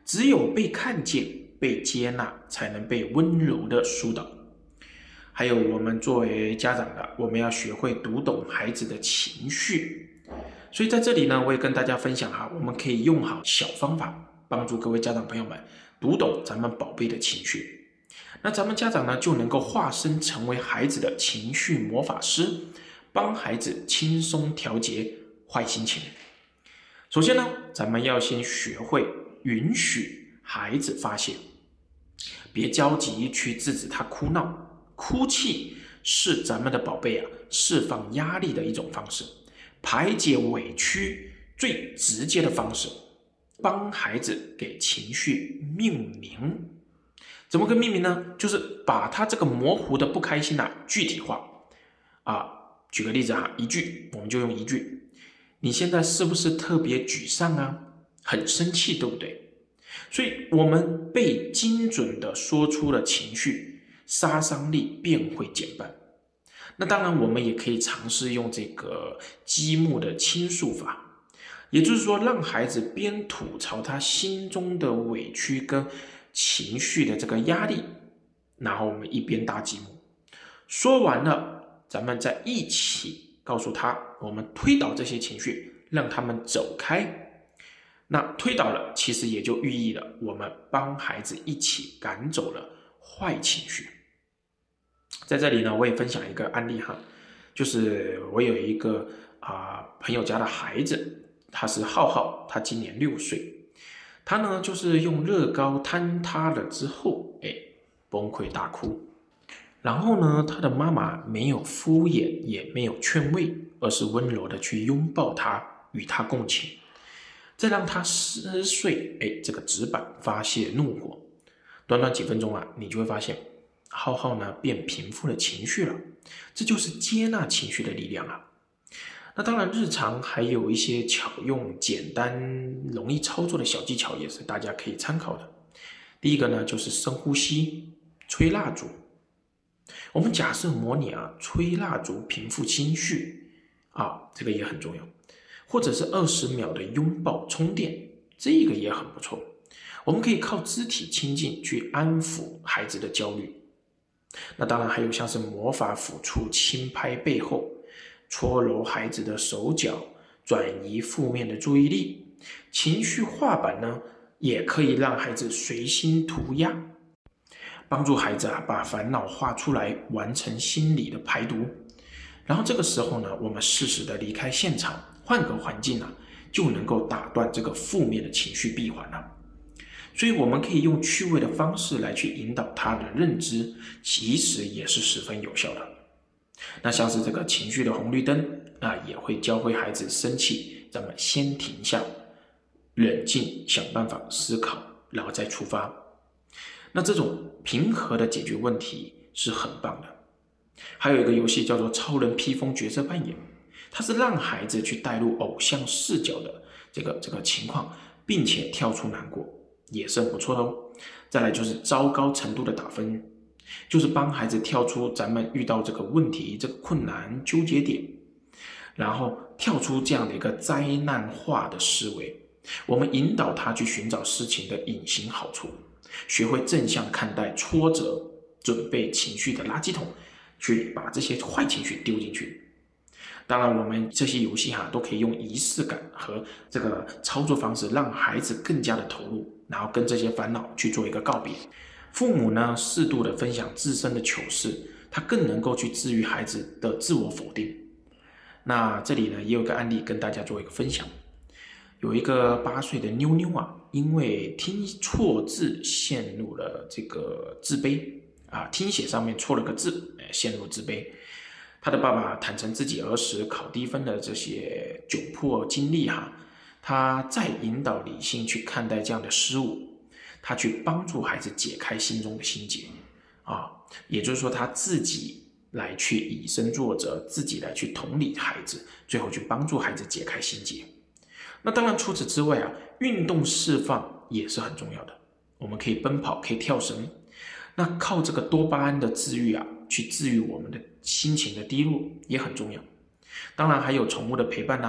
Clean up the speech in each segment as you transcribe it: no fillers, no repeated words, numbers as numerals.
只有被看见、被接纳，才能被温柔的疏导。还有我们作为家长的，我们要学会读懂孩子的情绪。所以在这里呢，我也跟大家分享我们可以用好小方法，帮助各位家长朋友们读懂咱们宝贝的情绪。那咱们家长呢，就能够化身成为孩子的情绪魔法师，帮孩子轻松调节坏心情。首先呢，咱们要先学会允许孩子发泄，别着急去制止他哭闹。哭泣是咱们的宝贝释放压力的一种方式，排解委屈最直接的方式。帮孩子给情绪命名。怎么个命名呢？就是把他这个模糊的不开心具体化。举个例子一句，我们就用一句：你现在是不是特别沮丧很生气，对不对？所以我们被精准的说出了情绪，杀伤力便会减半。那当然我们也可以尝试用这个积木的倾诉法，也就是说让孩子边吐槽他心中的委屈跟情绪的这个压力，然后我们一边搭积木，说完了咱们再一起告诉他，我们推倒这些情绪，让他们走开。那推倒了，其实也就寓意了我们帮孩子一起赶走了坏情绪。在这里呢，我也分享一个案例就是我有一个朋友家的孩子，他是浩浩，他今年6岁。他呢就是用乐高坍塌了之后崩溃大哭。然后呢，他的妈妈没有敷衍，也没有劝慰，而是温柔的去拥抱他，与他共情，再让他撕碎这个纸板，发泄怒火。短短几分钟你就会发现浩浩呢变平复了情绪了。这就是接纳情绪的力量那当然日常还有一些巧用、简单、容易操作的小技巧，也是大家可以参考的。第一个呢，就是深呼吸、吹蜡烛。我们假设模拟吹蜡烛平复情绪这个也很重要。或者是20秒的拥抱充电，这个也很不错。我们可以靠肢体亲近去安抚孩子的焦虑。那当然还有像是魔法抚触、轻拍背后，搓揉孩子的手脚，转移负面的注意力。情绪画板呢，也可以让孩子随心涂鸦，帮助孩子把烦恼画出来，完成心理的排毒。然后这个时候呢，我们适时的离开现场，换个环境就能够打断这个负面的情绪闭环了。所以我们可以用趣味的方式来去引导他的认知，其实也是十分有效的。那像是这个情绪的红绿灯也会教会孩子生气，咱们先停下，冷静，想办法思考，然后再出发。那这种平和的解决问题是很棒的。还有一个游戏叫做超人披风角色扮演，它是让孩子去带入偶像视角的这个情况，并且跳出难过，也是很不错的哦。再来就是糟糕程度的打分，就是帮孩子跳出咱们遇到这个问题、这个困难纠结点，然后跳出这样的一个灾难化的思维，我们引导他去寻找事情的隐形好处，学会正向看待挫折，准备情绪的垃圾桶，去把这些坏情绪丢进去。当然我们这些游戏都可以用仪式感和这个操作方式，让孩子更加的投入，然后跟这些烦恼去做一个告别。父母呢，适度的分享自身的糗事，他更能够去治愈孩子的自我否定。那这里呢，也有个案例跟大家做一个分享。有一个8岁的妞妞因为听错字陷入了这个自卑听写上面错了个字，陷入自卑。他的爸爸坦诚自己儿时考低分的这些窘迫经历他再引导理性去看待这样的失误，他去帮助孩子解开心中的心结也就是说他自己来去以身作则，自己来去同理孩子，最后去帮助孩子解开心结。那当然除此之外运动释放也是很重要的。我们可以奔跑，可以跳绳，那靠这个多巴胺的治愈去治愈我们的心情的低落也很重要。当然还有宠物的陪伴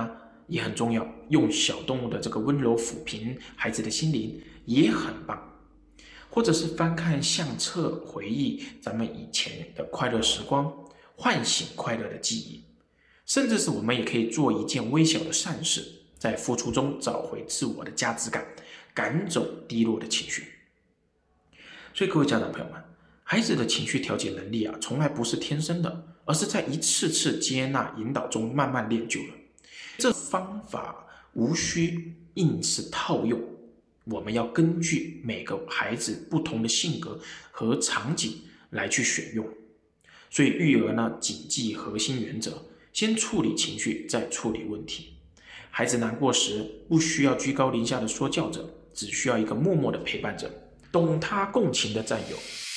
也很重要，用小动物的这个温柔抚平孩子的心灵也很棒。或者是翻看相册，回忆咱们以前的快乐时光，唤醒快乐的记忆。甚至是我们也可以做一件微小的善事，在付出中找回自我的价值感，赶走低落的情绪。所以各位家长朋友们，孩子的情绪调节能力从来不是天生的，而是在一次次接纳引导中慢慢练就了。这方法无需硬是套用，我们要根据每个孩子不同的性格和场景来去选用。所以育儿呢，谨记核心原则，先处理情绪，再处理问题。孩子难过时，不需要居高临下的说教者，只需要一个默默的陪伴者，懂他共情的战友。